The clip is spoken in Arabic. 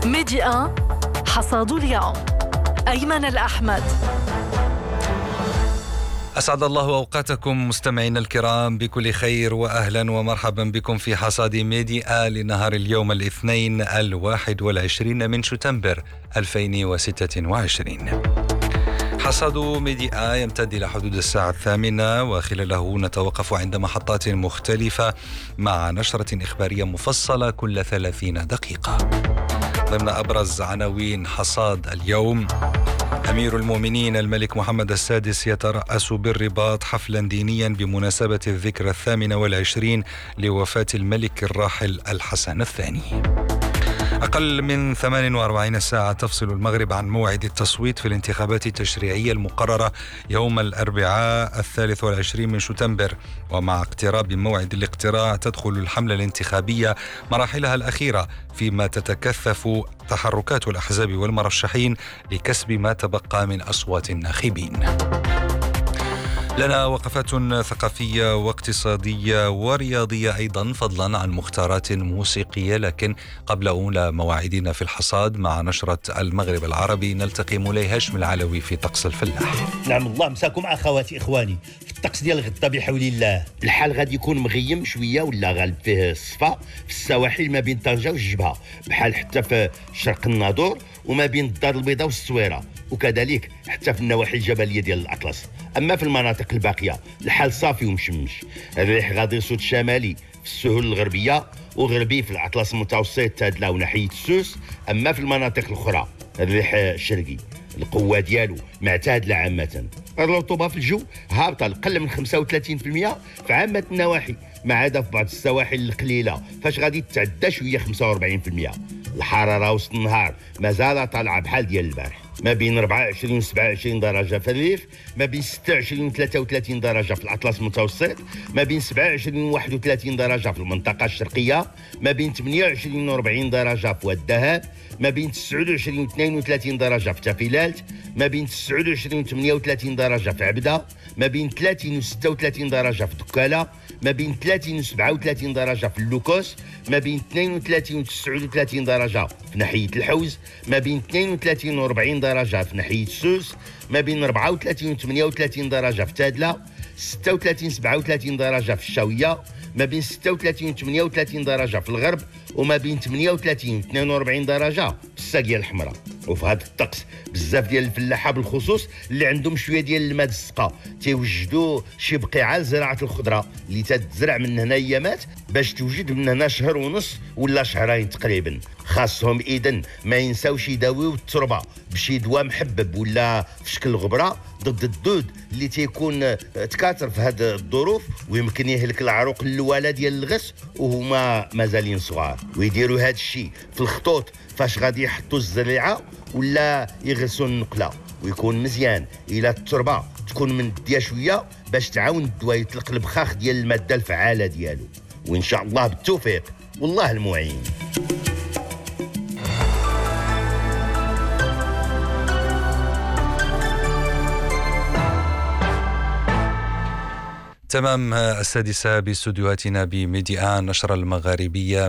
ميديا حصاد اليوم. أيمن الأحمد. أسعد الله أوقاتكم مستمعينا الكرام بكل خير، وأهلا ومرحبا بكم في حصاد ميديا لنهار اليوم الاثنين 21 من شتنبر 2026. حصاد ميديا يمتد إلى حدود الساعة 8، وخلاله نتوقف عند محطات مختلفة مع نشرة إخبارية مفصلة كل 30 دقيقة. ضمن أبرز عناوين حصاد اليوم: أمير المؤمنين الملك محمد السادس يترأس بالرباط حفلا دينيا بمناسبة الذكرى 28 لوفاة الملك الراحل الحسن الثاني. أقل من 48 ساعة تفصل المغرب عن موعد التصويت في الانتخابات التشريعية المقررة يوم الأربعاء 23 من شتنبر، ومع اقتراب موعد الاقتراع تدخل الحملة الانتخابية مراحلها الأخيرة، فيما تتكثف تحركات الأحزاب والمرشحين لكسب ما تبقى من أصوات الناخبين. لنا وقفات ثقافية واقتصادية ورياضية أيضا، فضلا عن مختارات موسيقية. لكن قبل أولى مواعيدنا في الحصاد مع نشرة المغرب العربي نلتقي مولاي هاشم العلوي في طقس الفلاح. نعم، الله مساكم أخواتي إخواني. في الطقس ديال غدا بحول الله الحال غادي يكون مغيم شوية ولا غالب فيه الصفا في السواحل ما بين طنجة والجبهة، بحال حتى في شرق الناظور وما بين الدار البيضاء والسويرة، وكذلك حتى في النواحي الجبلية ديال الأطلس. أما في المناطق الباقية الحال صافي ومشمش. الريح غادي يصوت شمالي في السهول الغربية وغربي في الأطلس المتوسط تادلا وناحية السوس. أما في المناطق الأخرى الريح الشرقي القوة ديالو معتادلة عامة. الرطوبة في الجو هابطة لقل من 35% في عامة النواحي، ما عدا في بعض السواحل القليلة فاش غادي تتعدى شوية 45%. الحرارة وسط النهار مازال طالعة بحال ديال البارح، ما بين 24 و 27 درجة في الريف، ما بين 26 و 33 درجة في الأطلس المتوسط، ما بين 27 و 31 درجة في المنطقة الشرقية، ما بين 28 و 40 درجة في واد الذهب، ما بين 29 و 32 درجة في تافيلالت، ما بين 29 و 38 درجة في عبدة، ما بين 30 و 36 درجة في دكالة، ما بين 30 و 37 درجة في اللوكوس، ما بين 32 و 39 درجة في ناحية الحوز، ما بين 32 و 40 درجة في ناحية سوس، ما بين 34 و 38 درجة في تادلة، 36 و 37 درجة في الشاوية، ما بين 36 و 38 درجة في الغرب، وما بين 38 و 42 درجة في الساقية الحمراء. وفي هذا الطقس بزاف ديال الفلاحة بالخصوص اللي عندهم شويه ديال الماء السقا تيوجدوا شي بقيعه لزراعه الخضره اللي تتزرع من هنا ايامات باش توجد من هنا شهر ونص ولا شهرين تقريبا. خاصهم اذن ما ينساوش يداويو التربه بشي دواء محبب ولا في شكل غبره ضد الدود اللي تيكون تكاثر في هذه الظروف ويمكن يهلك العروق اللواله ديال الغس وهما مازالين صغار. ويديروا هذا الشيء في الخطوط فاش غادي يحطوا الزريعه ولا يغرسوا النقله، ويكون مزيان الى التربه تكون من الديه شويه باش تعاون الدواء يطلق البخاخ ديال الماده الفعاله ديالو. وان شاء الله بالتوفيق والله المعين. تمام 6 باستديوهاتنا بميديا النشرة المغاربية